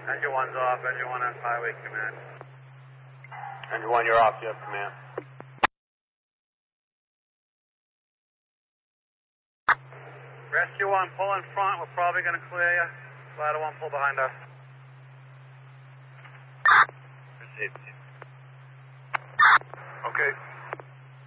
Engine 1's off. Engine 1 has highway command. Engine 1, you're off. You have command. Rescue 1, pull in front. We're probably going to clear you. Ladder 1, pull behind us. Received. Okay.